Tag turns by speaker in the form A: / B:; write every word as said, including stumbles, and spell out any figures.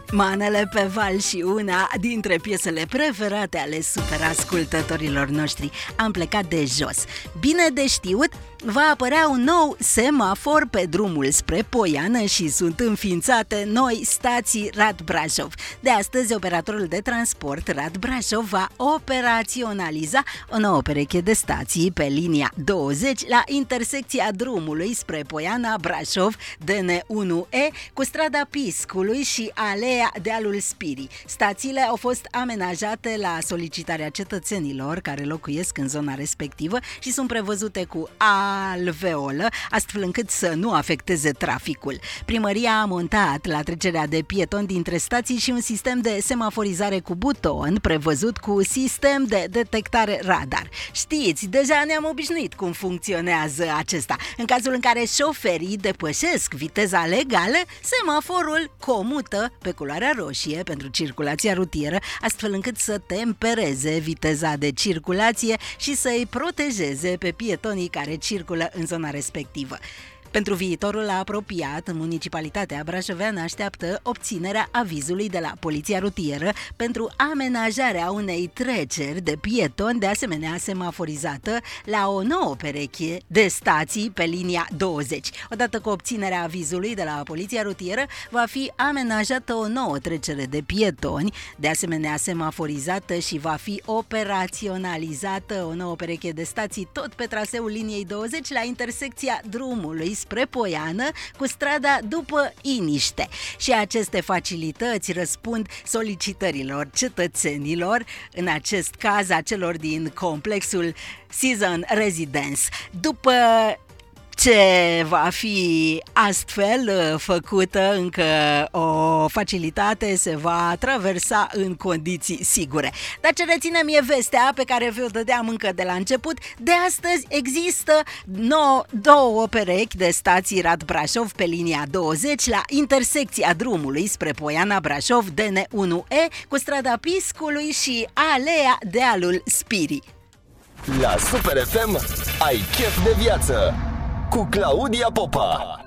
A: Manele pe val și una dintre piesele preferate ale superascultătorilor noștri. Am plecat de jos. Bine de știut, va apărea un nou semafor pe drumul spre Poiană și sunt înființate noi stații Rad Brașov. De astăzi, operatorul de transport Rad Brașov va operaționaliza o nouă pereche de stații pe linia douăzeci la intersecția drumului spre Poiana Brașov D N unu E cu strada Piscului și alea Dealul Spirii. Stațiile au fost amenajate la solicitarea cetățenilor care locuiesc în zona respectivă și sunt prevăzute cu alveolă, astfel încât să nu afecteze traficul. Primăria a montat la trecerea de pietoni dintre stații și un sistem de semaforizare cu buton prevăzut cu sistem de detectare radar. Știți, deja ne-am obișnuit cum funcționează acesta. În cazul în care șoferii depășesc viteza legală, semaforul comută pe culoarea roșie pentru circulația rutieră, astfel încât să tempereze viteza de circulație și să îi protejeze pe pietonii care circulă în zona respectivă. Pentru viitorul apropiat, municipalitatea brașoveană așteaptă obținerea avizului de la Poliția Rutieră pentru amenajarea unei treceri de pietoni, de asemenea semaforizată, la o nouă pereche de stații pe linia douăzeci. Odată cu obținerea avizului de la Poliția Rutieră, va fi amenajată o nouă trecere de pietoni, de asemenea semaforizată, și va fi operaționalizată o nouă pereche de stații tot pe traseul liniei douăzeci la intersecția drumului spre Poiană cu strada După Iniște. Și aceste facilități răspund solicitărilor cetățenilor, în acest caz a celor din complexul Season Residence. După ce va fi astfel făcută încă o facilitate, se va traversa în condiții sigure. Dar ce reținem e vestea pe care vă dădeam încă de la început. De astăzi există nou, două perechi de stații Rad Brașov pe linia douăzeci la intersecția drumului spre Poiana Brașov D N unu E cu strada Piscului și alea Dealul Spirii.
B: La Super F M ai chef de viață cu Claudia Popa.